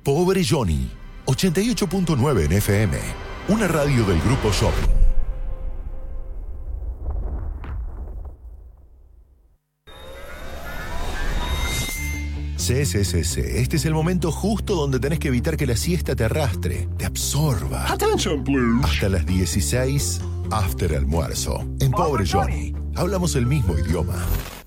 Pobre Johnny, 88.9 en FM, una radio del Grupo Shopping. Sí, este es el momento justo donde tenés que evitar que la siesta te arrastre, te absorba. Attention, please. Hasta las 16, after almuerzo. En Pobre Johnny, hablamos el mismo idioma.